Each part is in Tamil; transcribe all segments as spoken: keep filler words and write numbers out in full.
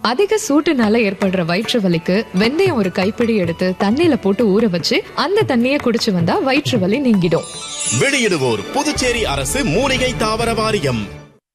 அதிக சூட்டுனால ஏற்படுற வயிற்று வலிக்கு வெந்தயம் ஒரு கைப்பிடி எடுத்து தண்ணியில போட்டு ஊற வச்சு அந்த தண்ணியை குடிச்சு வந்தா வயிற்று வலி நீங்கிடும். வெளியிடுவோர் புதுச்சேரி அரசு மூலிகை தாவர வாரியம்.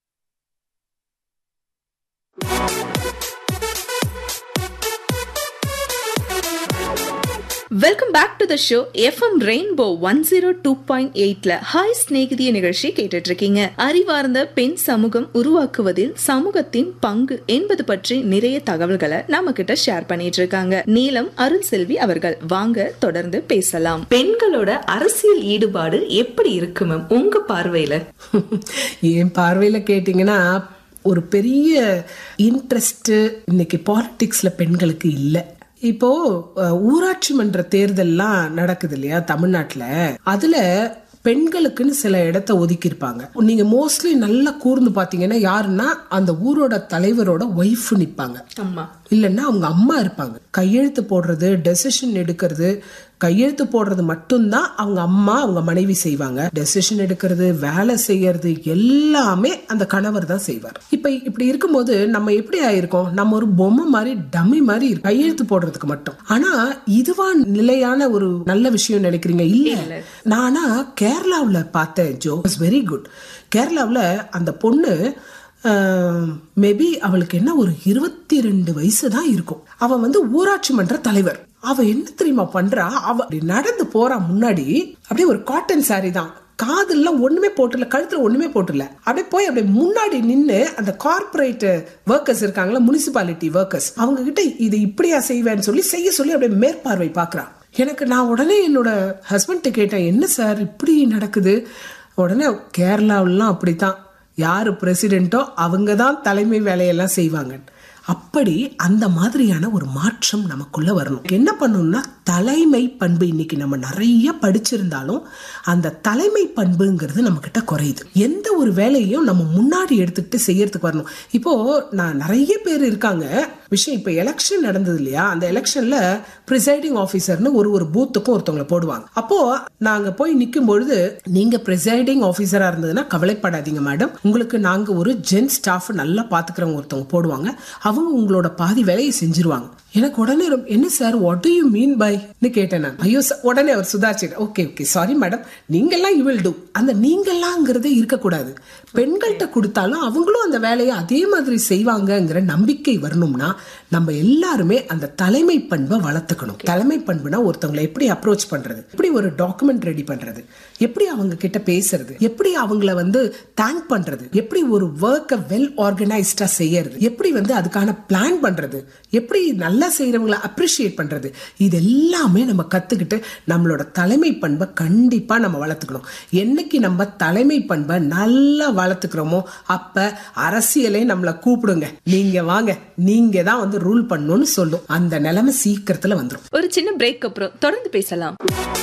Welcome back to the show. FM rainbow one zero two point எயிட்ல ஹாய் ஸ்நேகிதிய நிகழ்ச்சி கேட்டுட்டு இருக்கீங்க. அறிவார்ந்த பெண் சமூகம் உருவாக்குவதில் சமூகத்தின் பங்கு என்பது பற்றி நிறைய தகவல்களை நம்ம கிட்ட ஷேர் பண்ணிட்டு இருக்காங்க நீலம் அருள் செல்வி அவர்கள். வாங்க தொடர்ந்து பேசலாம். பெண்களோட அரசியல் ஈடுபாடு எப்படி இருக்கு மேம் உங்க பார்வையில? என் பார்வையில கேட்டீங்கன்னா ஒரு பெரிய இன்ட்ரெஸ்ட் இன்னைக்கு பாலிடிக்ஸ்ல பெண்களுக்கு இல்லை. இப்போ ஊராட்சி மன்ற தேர்தல்லாம் நடக்குது இல்லையா தமிழ்நாட்டுல, அதுல பெண்களுக்குன்னு சில இடத்த ஒதுக்கி இருப்பாங்க. நீங்க மோஸ்ட்லி நல்லா கூர்ந்து பாத்தீங்கன்னா யாருன்னா அந்த ஊரோட தலைவரோட ஒய்ஃப் நிப்பாங்க, இல்லைன்னா அவங்க அம்மா இருப்பாங்க. கையெழுத்து போடுறது, டெசிஷன் எடுக்கிறது, கையெழுத்து போடுறது மட்டும்தான் அவங்க அம்மா அவங்க மனைவி செய்வாங்க. டெசிஷன் எடுக்கிறது, வேலை செய்யறது எல்லாமே அந்த கணவர் தான் செய்வார். இப்ப இப்படி இருக்கும்போது நம்ம எப்படி ஆயிருக்கோம், நம்ம ஒரு பொம்மை மாதிரி டம்மி மாதிரி கையெழுத்து போடுறதுக்கு மட்டும். ஆனா இதுவா நிலையான ஒரு நல்ல விஷயம் நினைக்கிறீங்க? இல்ல, நானா கேரளாவுல பார்த்தேன் ஜோ, இட்ஸ் வெரி குட். கேரளாவுல அந்த பொண்ணு மேபி அவளுக்கு என்ன ஒரு இருபத்தி ரெண்டு வயசு தான் இருக்கும். அவன் வந்து ஊராட்சி மன்ற தலைவர். அவ என்ன தெரியுமா பண்றா, அவ நடந்து போறா முன்னாடி, அப்படியே ஒரு காட்டன் சாரி தான், காதெல்லாம் ஒண்ணுமே போட்டுல, கழுத்துல ஒண்ணுமே போட்டுல, அப்படியே போய் அப்படியே முன்னாடி நின்னு அந்த கார்பரேட் ஒர்க்கர்ஸ் இருக்காங்களா, முனிசிபாலிட்டி ஒர்க்கர்ஸ், அவங்க கிட்ட இது இப்படியா செய்வேன்னு சொல்லி செய்ய சொல்லி அப்படியே மேற்பார்வை பாக்குறா. எனக்கு நான் உடனே என்னோட ஹஸ்பண்ட் கேட்டேன், என்ன சார் இப்படி நடக்குது? உடனே கேரளாவிலாம் அப்படித்தான், யாரு பிரசிடென்ட்டோ அவங்க தான் தலைமை வேலையெல்லாம் செய்வாங்க. அப்படி அந்த மாதிரியான ஒரு மாற்றம் நமக்குள்ள வரணும். என்ன பண்ணணும்னா தலைமை பண்பு. இன்னைக்கு நம்ம நிறைய படிச்சிருந்தாலும் அந்த தலைமை பண்புங்கிறது நம்ம கிட்ட குறையுது. எந்த ஒரு வேலையும் நம்ம முன்னாடி எடுத்துக்கிட்டு செய்யறதுக்கு வரணும். இப்போ நான் நிறைய பேர் இருக்காங்க விஷயம். இப்ப எலெக்ஷன் நடந்தது இல்லையா, அந்த எலெக்ஷன்ல பிரிசைடிங் ஆபீசர்னு ஒரு ஒரு பூத்துக்கும் ஒருத்தவங்களை போடுவாங்க. அப்போ நாங்க போய் நிக்கும் பொழுது, நீங்க பிரிசைடிங் ஆபீசரா இருந்ததுன்னா கவலைப்படாதீங்க மேடம், உங்களுக்கு நாங்க ஒரு ஜென் ஸ்டாஃப் நல்லா பாத்துக்கிறவங்க ஒருத்தவங்க போடுவாங்க, அவங்க உங்களோட பாதி வேலையை செஞ்சிருவாங்க. எனக்கு உடனே என்ன sir what to you mean by கேட்டேன் நான். ஐயோ உடனே அவர் சுதாரிச்சு, ஓகே ஓகே சாரி மேடம், நீங்கெல்லாம் யூ வில் டூ. அந்த நீங்கெல்லாம்ங்கிறதே இருக்கக்கூடாது. பெண்கள்கிட்ட கொடுத்தாலும் அவங்களும் அந்த வேலையை அதே மாதிரி செய்வாங்கங்கிற நம்பிக்கை வரணும்னா நம்ம எல்லாருமே அந்த தலைமை பண்பை வளர்த்துக்கணும். தலைமை பண்புனா ஒருத்தவங்களை எப்படி அப்ரோச் பண்றது, எப்படி ஒரு டாக்குமெண்ட் ரெடி பண்றது, எப்படி அவங்க கிட்ட பேசுறது, எப்படி அவங்கள வந்து தேங்க் பண்றது, எப்படி ஒரு ஒர்க்கை வெல் ஆர்கனைஸ்டா செய்யறது, எப்படி வந்து அதுக்கான பிளான் பண்றது, எப்படி நல்லா செய்யறவங்களை அப்ரிஷியேட் பண்றது, இது எல்லாமே நம்ம கத்துக்கிட்டு நம்மளோட தலைமை பண்பை கண்டிப்பா நம்ம வளர்த்துக்கணும். என்னைக்கு நம்ம தலைமை பண்பை நல்லா வளர்த்துக்கிறோமோ அப்ப அரசியலே நம்மள கூப்பிடுங்க, நீங்க வாங்க, நீங்க தான் வந்து ரூல் பண்ணணும்னு சொல்லும். அந்த நிலைமை சீக்கிரத்துல வந்துடும். ஒரு சின்ன பிரேக் அப்புறம் தொடர்ந்து பேசலாம்.